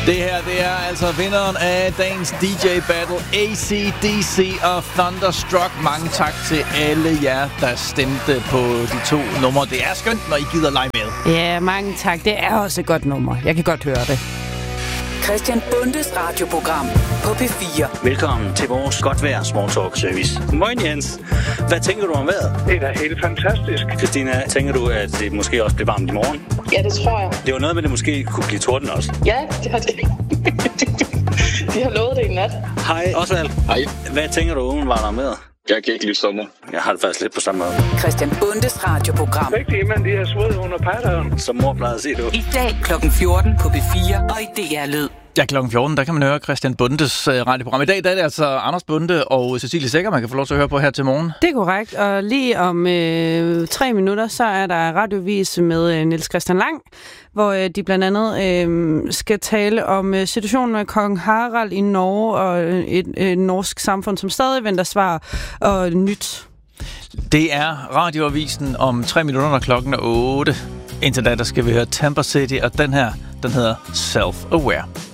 Det her, det er altså vinderen af dagens DJ Battle, AC/DC og Thunderstruck. Mange tak til alle jer, der stemte på de to numre. Det er skønt, når I gider lege med. Ja, mange tak. Det er også et godt nummer. Jeg kan godt høre det. Christian Bundes radioprogram på P4. Velkommen til vores godt vejr small talk service. Moin Jens. Hvad tænker du om vejret? Det er da helt fantastisk. Christina, tænker du, at det måske også bliver varmt i morgen? Ja, det tror jeg. Det var noget med, at det måske kunne blive torden også. Ja, det har det. De har lovet det i nat. Hej, Osvald. Hej. Hvad tænker du umiddelbart om vejret? Jeg kan ikke lide sommer. Jeg har det faktisk lidt på samme måde. Christian Bundes radioprogram. Vigtigt, men de har svået under patteren. Som mor plejede at sige, du. I dag kl. 14 på P4 og i DR Lyd. Ja, kl. 14, der kan man høre Christian Bundes radioprogram. I dag der er det altså Anders Bunde og Cecilie Sækker, man kan få lov til at høre på her til morgen. Det er korrekt, og lige om 3 minutter, så er der radiovis med Niels Christian Lang, hvor de blandt andet skal tale om situationen med kong Harald i Norge og et norsk samfund, som stadig venter svar og nyt. Det er radioavisen om 3 minutter, når klokken er 8. Indtil da, der skal vi høre Tampa City, og den her, den hedder Self-Aware.